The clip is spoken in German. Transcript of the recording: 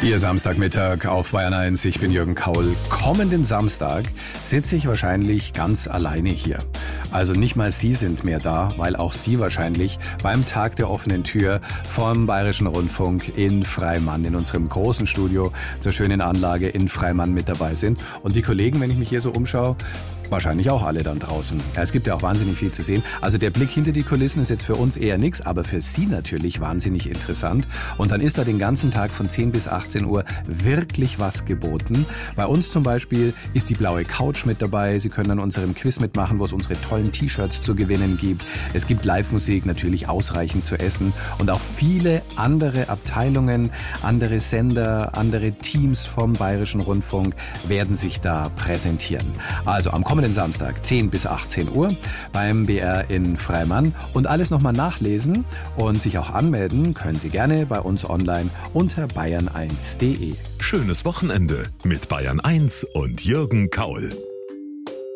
Ihr Samstagmittag auf Bayern 1, ich bin Jürgen Kaul. Kommenden Samstag sitze ich wahrscheinlich ganz alleine hier. Also nicht mal Sie sind mehr da, weil auch Sie wahrscheinlich beim Tag der offenen Tür vom Bayerischen Rundfunk in Freimann, in unserem großen Studio zur schönen Anlage in Freimann mit dabei sind. Und die Kollegen, wenn ich mich hier so umschaue, wahrscheinlich auch alle dann draußen. Ja, es gibt ja auch wahnsinnig viel zu sehen. Also der Blick hinter die Kulissen ist jetzt für uns eher nichts, aber für Sie natürlich wahnsinnig interessant. Und dann ist da den ganzen Tag von 10 bis 18 Uhr wirklich was geboten. Bei uns zum Beispiel ist die blaue Couch mit dabei. Sie können an unserem Quiz mitmachen, wo es unsere tollen T-Shirts zu gewinnen gibt. Es gibt Live-Musik, natürlich ausreichend zu essen und auch viele andere Abteilungen, andere Sender, andere Teams vom Bayerischen Rundfunk werden sich da präsentieren. Also am kommenden Samstag 10 bis 18 Uhr beim BR in Freimann. Und alles nochmal nachlesen und sich auch anmelden können Sie gerne bei uns online unter bayern1.de. Schönes Wochenende mit Bayern 1 und Jürgen Kaul.